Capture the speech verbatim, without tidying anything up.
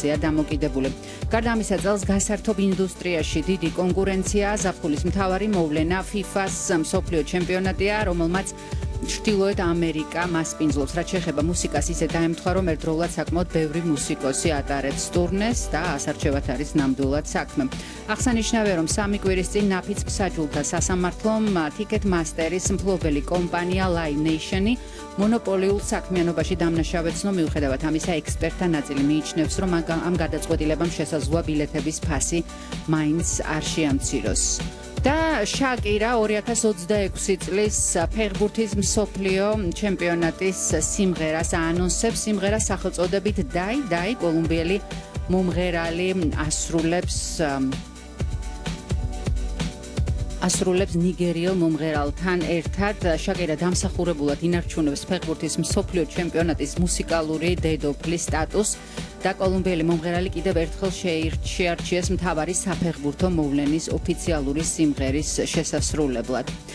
მუსიკაზეა დამოკიდებული. გარდა ამისა, წელს გასართობ ინდუსტრიაში დიდი კონკურენციაა. ზაფხულის მთავარი მოვლენა FIFA-ს მსოფლიო ჩემპიონატია, რომელმაც ჩრდილოეთ ამერიკა მასპინძლობს. რაც შეეხება მუსიკას, ისე დაემთხვა, რომ ერთდროულად საკმაოდ ბევრი მუსიკოსი ატარებს ტურნეს და ასარჩევად არის ნამდვილად საქმე. აღსანიშნავია, რომ სამი კვირის წინ ნაფიც მსაჯულთა სასამართლომ Ticketmaster-ის მფლობელი კომპანია Live Nation-ი მონოპოლიურ საქმიანობაში დამნაშავედ ცნო. მიუხედავად ამისა, ექსპერტთა ნაწილი მიიჩნევს, რომ ამ გადაწყვეტილებამ შესაძლოა ბილეთების ფასი მაინც არ შეამციროს. და შაკირა ორი ათას ოცდაექვსი წლის ფეხბურთის მსოფლიო ჩემპიონატის სიმღერას აანონსებს. სიმღერას სახელწოდებით დაი დაი კოლუმბიელი მომღერალი ასრულებს ასრულებს ნიგერიელ მომღერალთან ერთად. შაკირა დამსახურებულად ინარჩუნებს ფეხბურთის მსოფლიო ჩემპიონატის მუსიკალური დედოფლის სტატუსს და კოლუმბიელი მომღერალი კიდევ ერთხელ შეარჩიეს მთავარი საფეხბურთო მოვლენის ოფიციალური სიმღერის შესასრულებლად.